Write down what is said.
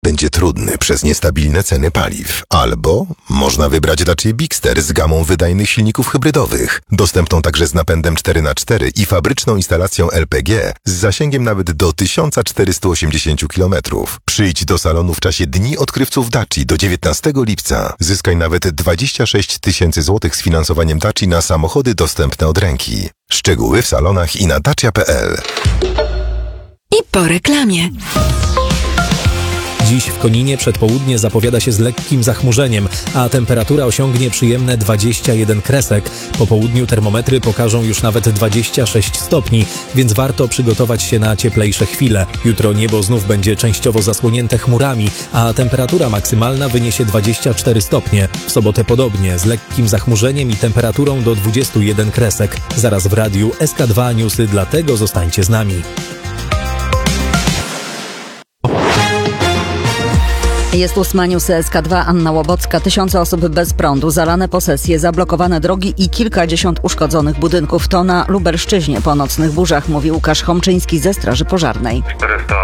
będzie trudny przez niestabilne ceny paliw. Albo można wybrać Dacia Bigster z gamą wydajnych silników hybrydowych, dostępną także z napędem 4x4 i fabryczną instalacją LPG z zasięgiem nawet do 1480 km. Przyjdź do salonu w czasie Dni Odkrywców Daci do 19 lipca. Zyskaj nawet 26 tysięcy złotych z finansowaniem Daci na samochody dostępne od ręki. Szczegóły w salonach i na dacia.pl. I po reklamie. Dziś w Koninie przedpołudnie zapowiada się z lekkim zachmurzeniem, a temperatura osiągnie przyjemne 21 kresek. Po południu termometry pokażą już nawet 26 stopni, więc warto przygotować się na cieplejsze chwile. Jutro niebo znów będzie częściowo zasłonięte chmurami, a temperatura maksymalna wyniesie 24 stopnie. W sobotę podobnie, z lekkim zachmurzeniem i temperaturą do 21 kresek. Zaraz w radiu SK2 Newsy, dlatego zostańcie z nami. Jest 8 News SK2, Anna Łobocka. Tysiące osób bez prądu, zalane posesje, zablokowane drogi i kilkadziesiąt uszkodzonych budynków. To na Lubelszczyźnie po nocnych burzach, mówi Łukasz Chomczyński ze Straży Pożarnej. 400